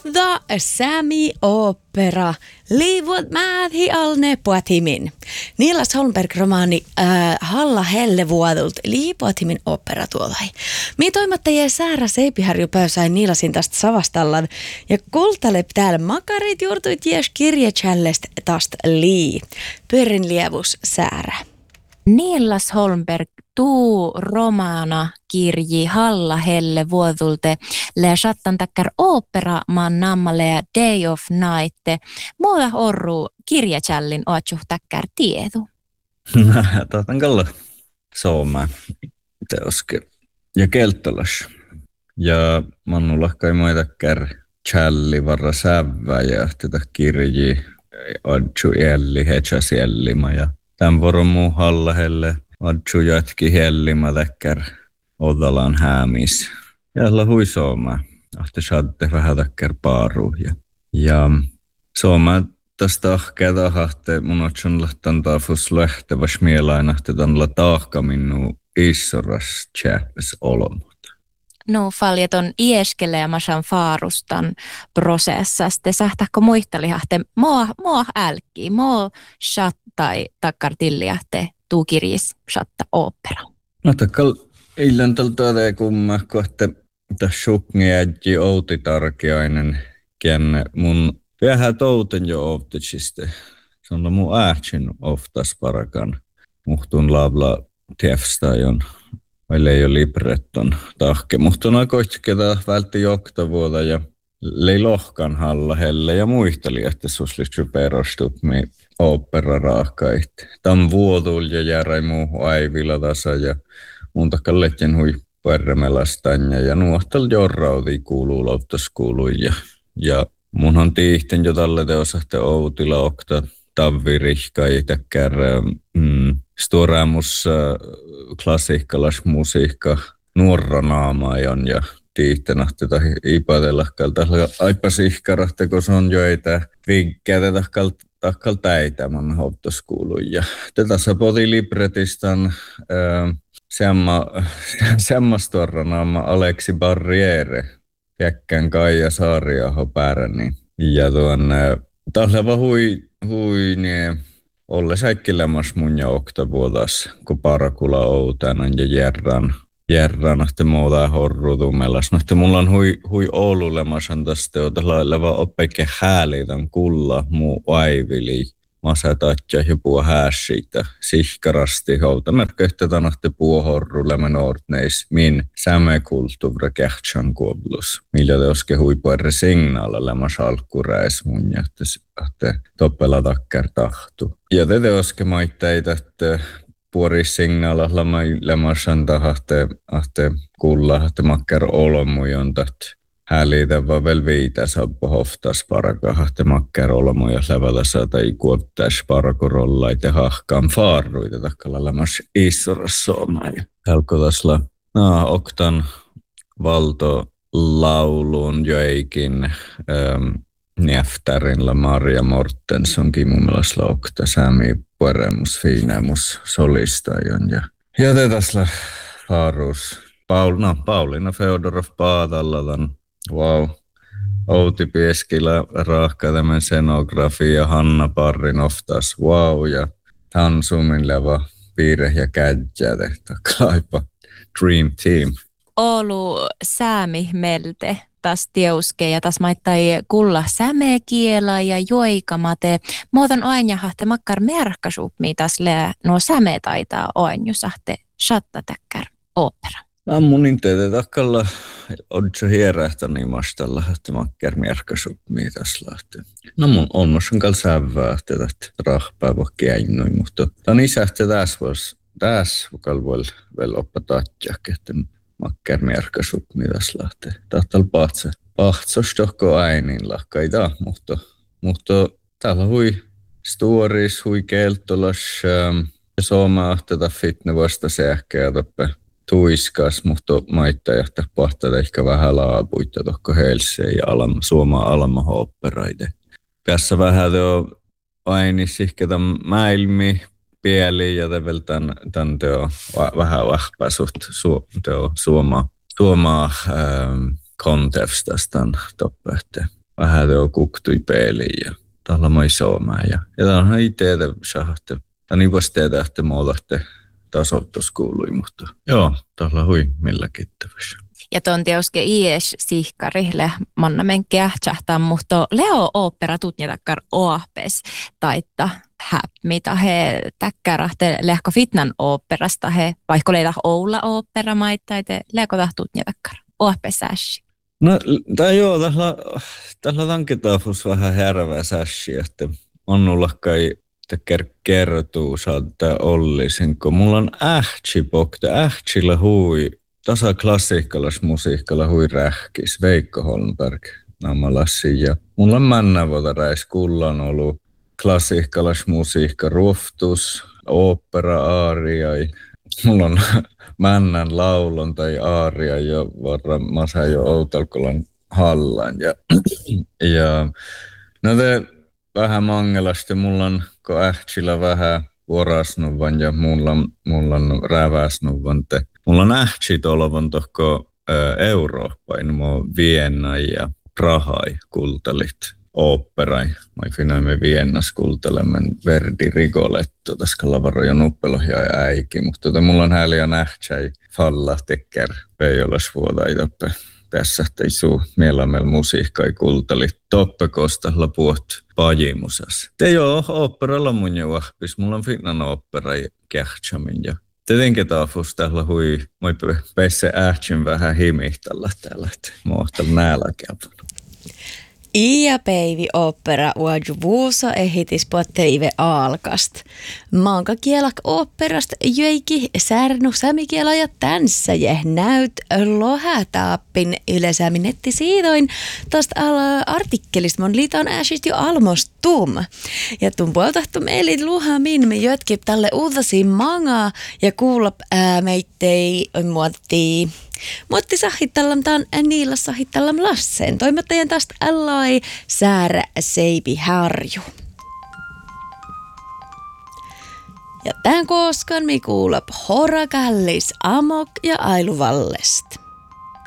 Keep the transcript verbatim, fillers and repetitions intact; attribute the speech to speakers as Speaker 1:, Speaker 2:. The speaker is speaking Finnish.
Speaker 1: Odda Sami opera liivut määthi alne puatimin. Niilas Holmberg-romaani äh, Halla hellevuodult liipuatimin opera tuolai. Mi toimattajien Säärä Seipiharju pöysäin Niilasin tästä savastallan ja kultalep täällä makarit juurtuit jes kirjachällest tästä lii. Pyörin lievus Säärä.
Speaker 2: Niilas Holmberg tuu romaana kirji Halla helle vuodulte le sattan takkar opera man nammalle Day of Night. Mulla orru kirjachällin oatsuh takkar tietu.
Speaker 3: Tahtan kalla Sooma teoske ja keltolas. Ja mannulla kai muita kär challi varra sävä ja tätä kirji adju elli hechas ellima ja tämän vuoron muu Halla helle adju jatki hellima täkkär odalan häämis. Ja alla hui Sooma. Ahte saatte vähän täkkär paaru ja ja Sooma tästä ahkeeta hahte mun otsun lahtan taafus lähtevas mielainahte tanla taahka minnu issoras tjääpäs olomut.
Speaker 2: No faljeton ieskeleemasan faarustan prosessasta. Sähtäkö muistalihahte mua, mua älkii, mua shattai takkartilliahte tuu kirjis shatta opera.
Speaker 3: No takkal eilen tältä tää kummakko, että tässä shukni ädji outi tarkiainen kenne mun vähän touten jo outisiste. Se on mun ähtsin oftas parakan. Muhtun labla tiefstajon. Meillä ei ole libretton tahke. Muhtun aikoitketa vältti joktavuota ja lei lohkan Halla helle ja muisteli, että suslisky perostut mi opera raakait. Tam vuotul ja järäi muu aivilla tasa ja mun takka letjen hui perremelastanja ja nuohtal jorrauti kuuluu loptaskuului ja ja munhan tiihten jo tälle teosahte outila okta tavvirihkai täkkär mm, storamus äh, klassikkalas musiikka nuorranaamajan ja tiihten ahte tahi ipatelahkal tällä aipasihkarahte, kun se on joita vinkkää tahkal tahkal täitä man hopptaskuului ja tätä sapoti libretistan äh, semma semma storranaama Aleksi Barriere Jäkkän Kaija Saariaho Päräni. Ja tuon tällä hui hui ne olle säikkilämäs mun ja oktavuotas, kun parakula outanan ja järran. Järran, että muuta horrutumelas. No, että mulla on hui, hui oululemasan tästä, jota lailla oppeikke hääliitän kulla muu aivili. Masatatja ja puhua hääsiitä sihkarasti houta merkehtetään, että puuhorrulle noortneis min sämekulttuura kähtsän kuoblus. Millä teoske huipuerre signaalalemas alkuräis mun ja että toppela takkar tahtu. Ja te teoske maitteita, että puoris signaalalla lemasan tahte ahte kulla, että makkar olomujon tätä. Häälitä vaan vielä viitä saappa hoftas paraka, että makkar olomuja levällä saata ikuottais parakorollaita hahkaan faaruita takkalla lämmäs issoras Suomaan. Helkotasla no, oktan valto laulun joikin ähm, Neftärinla Maria Mortensonkin mun mielestä okta Sami Pueremus Fiinemus solistajon ja ja tetasla faarus Paul, no, Pauliina Feodorov Paatallalan. Wow. Outi Pieskilä raahka tämän scenografia Hanna Parrinovtas. Wow. Ja Tansumin leva piirre ja kädjä tehtä. Kaipa Dream Team.
Speaker 2: Oulu Säämi melte tas tieuske ja tas maittai kulla sämekiela ja joikamate. Muoton oanjahahte makkar merkkasupmi tas le nuo säme taitaa oanjusahte shattatäkkär opera.
Speaker 3: Ammunin teitä takkalla on se hierähtäni mastalla, että makkar merkkasupmi tässä lähtee. No mun onnossa on kall sävää, että rahpaa voi käinnoin, mutta tämän isähtä tässä voisi, tässä voi vielä opettaa, että makkar merkkasupmi tässä lähtee. Tahtal pahtsa. Pahtsos tohko äinin lahkaita, mutta, mutta täällä hui stories, hui keltolas, ja sooma ahteta fitne vasta sähkeä toppe. Tuiskas, mutta maittaa johtaa pahtaa ehkä vähän laapuita tohko Helseen ja alama, Suomaa alamahopperaide. Tässä vähän teo ainis ehkä tämän maailmi pieli ja tevel tämän, tämän teo vähän vähpää suht su, teo Suoma, Suoma ähm, kontekstasta toppe, että vähän tuo kuktui peiliin ja tällä mä isomaan. Ja, ja tämähän ei teetä sahte. Ja niin vasta teetä, että mä olette tasottus kuului, mutta joo, tällä hui millä kittävyys.
Speaker 2: Ja ton teuske ies sihkarille manna menkkiä tjahtaa, mutta Leo opera tutnjatakkar oapes taitta häp, mitä he täkkärahte lehko fitnan operasta he, vaikka leita Oula opera maittaite lehko tutnjatakkar oapes sässi.
Speaker 3: No tää joo, tällä, tällä tankitaafus vähän härvää sässi, että on nullakkai teker kertuu saattaa ollisin, kun mulla on ähtsipokta, ähtsillä hui. Tasa klassiikkalas musiikkalla hui rähkis, Veikko Holmberg namalassi ja mulla on männävuota räis kullan ollut klassiikkalas musiikka, ruoftus, opera, aaria. Mulla on männän laulon tai aaria jo varran masa jo Outalkolan hallan ja, ja no te vähän mangelasti mulla on ko ähtsillä vähän vuorasnuvan ja mulla, mulla on räväsnuvan te. Mulla on ähtsit olevan tohko Eurooppaan, mä oon Vienna ja Prahai kultalit oopperai. Mä finaimme Viennas kultelemen Verdi Rigoletto, tässä lavaroja nuppelohja ja äiki. Mutta tota, mulla on häliä nähtsäi falla tekker peijolas vuodaitappe. Tässä teisuu mielamel musiikkai kultalit toppekostalla puhut pajimusas. Te joo, oopperalla mun jo vahpis. Mulla on finnan ooppera ja kähtsämin ja tietenkin taafus täällä hui, moi pesse ähtsyn vähän himihtalla täällä, että mohtal nälkäpun.
Speaker 1: Ia päivi opera uaju vuosa ehitis potteive alkast. Maanka kielak operast jöiki särnu samikiela ja tänsäjä näyt lohätaappin yleisäämi nettisiidoin. Tästä artikkelista mon liiton äsist jo almostum. Ja tuun puoltahtu meili luhamin me jötkip tälle uudasi mangaa ja kuulap ää, meittei muotti. Muotti sahittallam taan niillä sahittallam lasseen. Toimittajan tästä älai säärä seipi harju. Ja tämän koskan mi kuulap horakallis amok ja ailuvallest.